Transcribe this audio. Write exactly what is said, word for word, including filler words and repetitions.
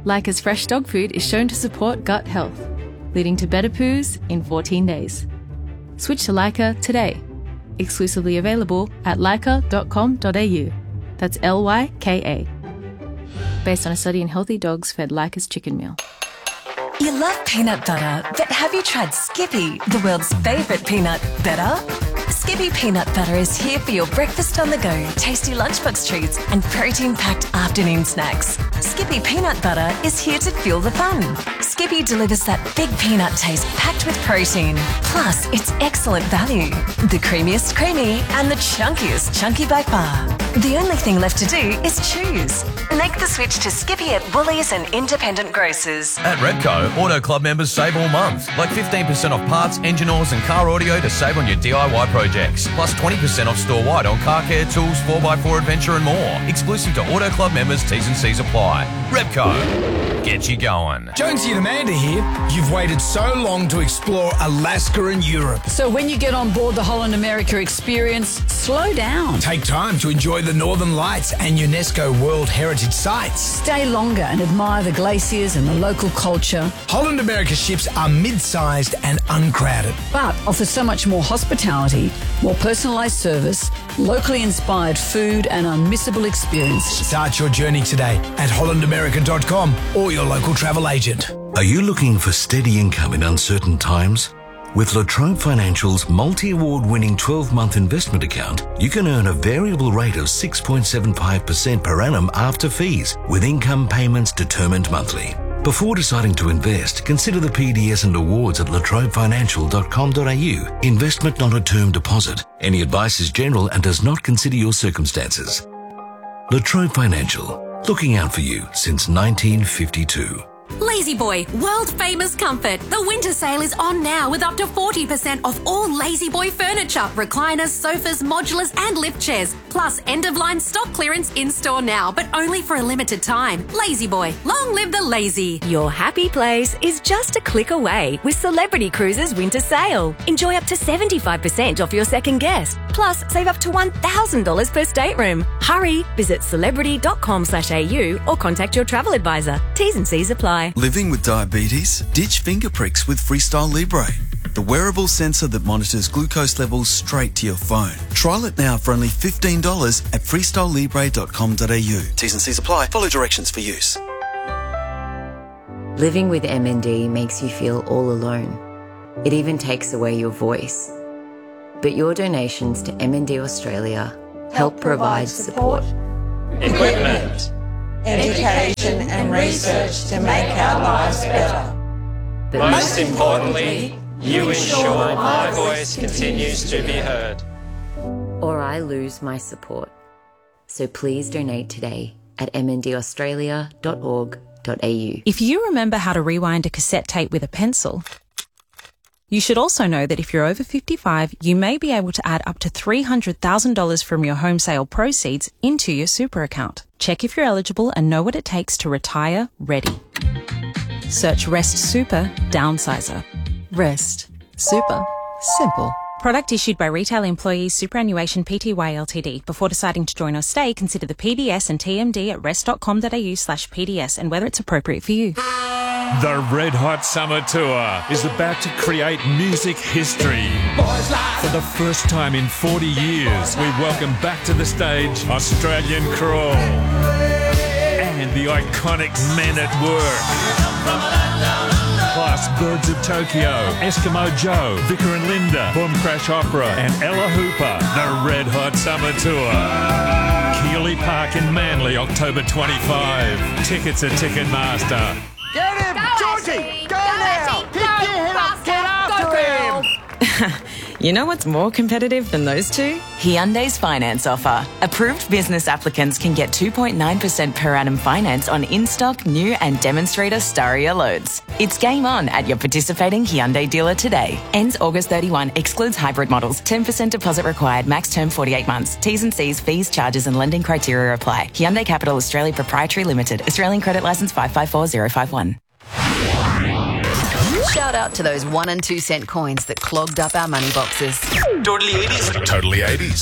Leica's fresh dog food is shown to support gut health, leading to better poos in fourteen days. Switch to Leica today. Exclusively available at leica dot com dot a u. That's L Y K A. Based on a study in healthy dogs fed Leica's chicken meal. You love peanut butter, but have you tried Skippy, the world's favourite peanut butter? Skippy peanut butter is here for your breakfast on the go, tasty lunchbox treats and protein-packed afternoon snacks. Skippy peanut butter is here to fuel the fun. Skippy delivers that big peanut taste packed with protein. Plus, it's excellent value. The creamiest creamy and the chunkiest chunky by far. The only thing left to do is choose. Make the switch to Skippy at Woolies and independent grocers. At Repco, Auto Club members save all month. Like fifteen percent off parts, engine oils and car audio to save on your D I Y projects. Plus twenty percent off store-wide on car care, tools, four by four adventure and more. Exclusive to Auto Club members, T's and C's apply. Repco, get you going. Jonesy and Amanda here. You've waited so long to explore Alaska and Europe. So when you get on board the Holland America experience, slow down. Take time to enjoy the Northern Lights and UNESCO World Heritage Sites. Stay longer and admire the glaciers and the local culture. Holland America ships are mid-sized and uncrowded, but offer so much more hospitality, more personalised service, locally inspired food and unmissable experience. Start your journey today at holland america dot com or your local travel agent. Are you looking for steady income in uncertain times? With La Trobe Financial's multi-award winning twelve-month investment account, you can earn a variable rate of six point seven five percent per annum after fees, with income payments determined monthly. Before deciding to invest, consider the P D S and awards at la trobe financial dot com dot a u. Investment not a term deposit. Any advice is general and does not consider your circumstances. La Trobe Financial, looking out for you since nineteen fifty-two. La-Z-Boy, world famous comfort. The winter sale is on now with up to forty percent off all La-Z-Boy furniture, recliners, sofas, modulars and lift chairs. Plus end-of-line stock clearance in-store now, but only for a limited time. La-Z-Boy, long live the lazy. Your happy place is just a click away with Celebrity Cruises winter sale. Enjoy up to seventy-five percent off your second guest. Plus, save up to one thousand dollars per stateroom. Hurry, visit celebrity dot com slash a u or contact your travel advisor. T's and C's apply. Living with diabetes? Ditch finger pricks with Freestyle Libre, the wearable sensor that monitors glucose levels straight to your phone. Trial it now for only fifteen dollars at freestyle libre dot com dot a u. T's and C's apply. Follow directions for use. Living with M N D makes you feel all alone. It even takes away your voice. But your donations to M N D Australia help provide support, equipment, education and research to make our lives better. But most importantly, you ensure my voice continues to be heard. Or I lose my support. So please donate today at m n d australia dot org dot a u. If you remember how to rewind a cassette tape with a pencil, you should also know that if you're over fifty-five, you may be able to add up to three hundred thousand dollars from your home sale proceeds into your super account. Check if you're eligible and know what it takes to retire ready. Search Rest Super Downsizer. Rest Super Simple. Product issued by retail employees Superannuation Pty Ltd. Before deciding to join or stay, consider the P D S and T M D at rest dot com dot a u slash P D S and whether it's appropriate for you. The Red Hot Summer Tour is about to create music history. For the first time in forty years, we welcome back to the stage Australian Crawl and the iconic Men at Work. Plus Birds of Tokyo, Eskimo Joe, Vicar and Linda, Boom Crash Opera and Ella Hooper. The Red Hot Summer Tour. Keeley Park in Manly, October twenty-fifth. Tickets at Ticketmaster. Get him! Go Georgie! Go, go now! Pick your head up! Get after him! You know what's more competitive than those two? Hyundai's finance offer. Approved business applicants can get two point nine percent per annum finance on in-stock, new and demonstrator Staria loads. It's game on at your participating Hyundai dealer today. Ends August thirty-first. Excludes hybrid models. ten percent deposit required. Max term forty-eight months. T's and C's, fees, charges and lending criteria apply. Hyundai Capital Australia Proprietary Limited. Australian credit licence five five four zero five one. Shout out to those one and two cent coins that clogged up our money boxes. Totally eighties. Totally eighties.